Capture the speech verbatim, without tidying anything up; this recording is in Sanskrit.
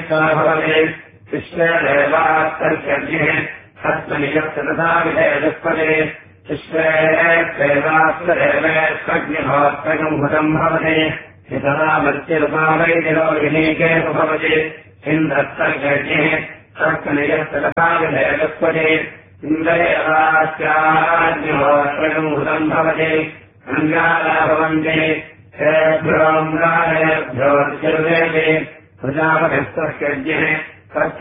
भवति विश्वे देवास्तर्कर्यः हस्तनियत्तथा विधेयस्पदे विश्वे देवास्तदेवेष्वग्निहोत्रकम् भूतम् भवति हितरा मृत्युरुपावैनिरोहिणीके भवति इन्द्रस्तर्कर्यः हस्तनियत्तथा विधेयस्पदे इन्द्रयवास्याग्निहोत्रकम् भूतम् भवति अङ्गारा भवन्ति हेभ्योऽङ्गारेभ्यो प्रजापतिस्तर्कर्यः